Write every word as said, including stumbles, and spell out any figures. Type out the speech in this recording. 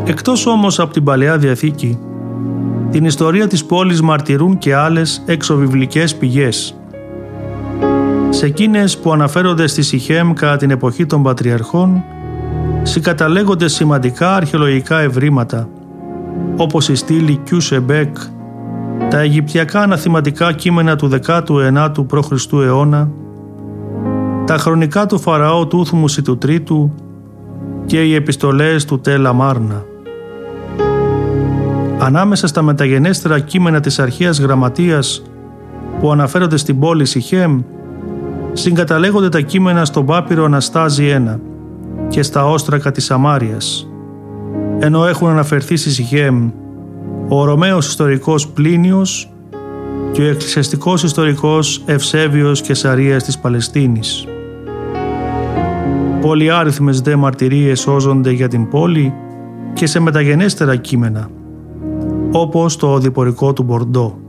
Εκτός όμως από την Παλαιά Διαθήκη, την ιστορία της πόλης μαρτυρούν και άλλες εξωβιβλικές πηγές. Σε εκείνες που αναφέρονται στη Σιχέμ κατά την εποχή των Πατριαρχών, συγκαταλέγονται σημαντικά αρχαιολογικά ευρήματα, όπως η στήλη Κιούσεμπεκ, τα αιγυπτιακά αναθηματικά κείμενα του δέκατου ενάτου π.Χ. αιώνα, τα χρονικά του Φαραώ Τούθμουση του Τρίτου και οι επιστολές του Τέλα Μάρνα. Ανάμεσα στα μεταγενέστερα κείμενα της αρχαίας γραμματείας που αναφέρονται στην πόλη Σιχέμ, συγκαταλέγονται τα κείμενα στον Πάπυρο Αναστάζη ένα και στα όστρακα της Σαμάριας, ενώ έχουν αναφερθεί στη Σιχέμ ο Ρωμαίος ιστορικός Πλίνιος και ο εκκλησιαστικός ιστορικός Ευσέβιος Κεσαρίας της Παλαιστίνης. Πολυάριθμες δε μαρτυρίες σώζονται για την πόλη και σε μεταγενέστερα κείμενα, όπως το οδηπορικό του Μπορντό.